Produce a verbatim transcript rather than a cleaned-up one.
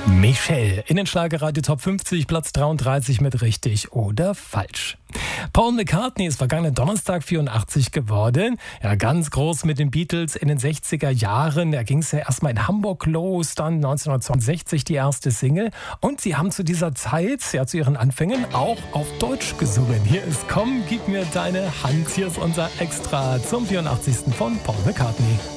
Michelle in den Schlagerradio Top fünfzig, Platz dreiunddreißig mit richtig oder falsch. Paul McCartney ist vergangenen Donnerstag vierundachtzig geworden. Ja, ganz groß mit den Beatles in den sechziger Jahren. Da ging es ja erstmal in Hamburg los, dann neunzehnhundertzweiundsechzig die erste Single. Und sie haben zu dieser Zeit, ja zu ihren Anfängen, auch auf Deutsch gesungen. Hier ist Komm, gib mir deine Hand. Hier ist unser Extra zum vierundachtzigsten von Paul McCartney.